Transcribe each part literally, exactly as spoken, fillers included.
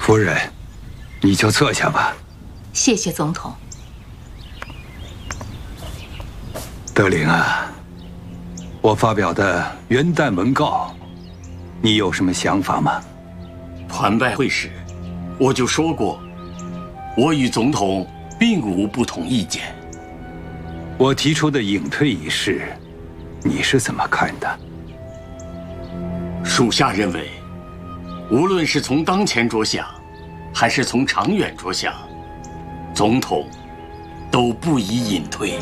夫人，你就坐下吧。 谢谢总统。 德龄啊，我发表的元旦文告，你有什么想法吗？ 团拜会时，我就说过，我与总统并无不同意见。 我提出的隐退一事，你是怎么看的？ 属下认为，无论是从当前着想，还是从长远着想，总统都不宜隐退。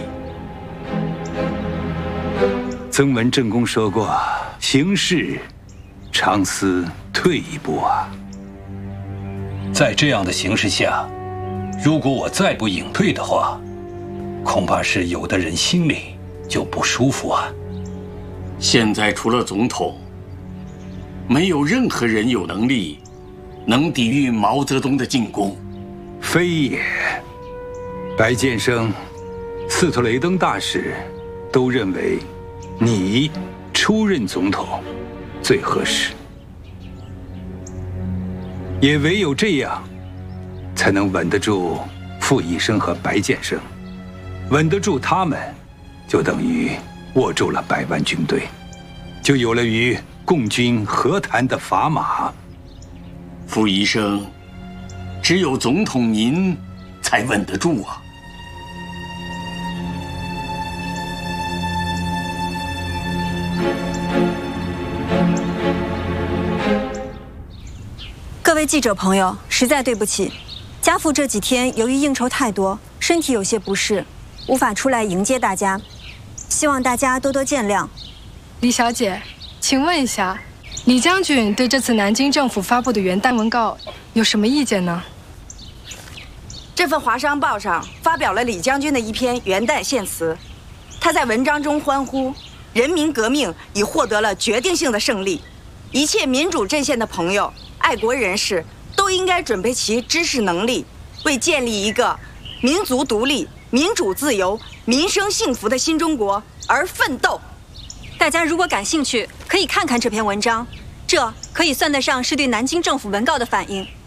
曾文正公说过：“行事常思退一步啊。” 在这样的形势下，如果我再不隐退的话，恐怕是有的人心里就不舒服啊。 现在除了总统，没有任何人有能力能抵御毛泽东的进攻。 非也，白建生、斯特雷登大使都认为你出任总统最合适，也唯有这样，才能稳得住傅医生和白建生。稳得住他们，就等于握住了百万军队，就有了与共军和谈的砝码。 傅医生，只有总统您才稳得住啊。 各位记者朋友，实在对不起，家父这几天由于应酬太多，身体有些不适，无法出来迎接大家，希望大家多多见谅。 李小姐，请问一下，李将军对这次南京政府发布的元旦文告有什么意见呢？ 这份华商报上发表了李将军的一篇元旦献词，他在文章中欢呼人民革命已获得了决定性的胜利，一切民主阵线的朋友、爱国人士都应该准备其知识能力，为建立一个民族独立、民主自由、民生幸福的新中国而奋斗。 大家如果感兴趣，可以看看这篇文章，这可以算得上是对南京政府文告的反应。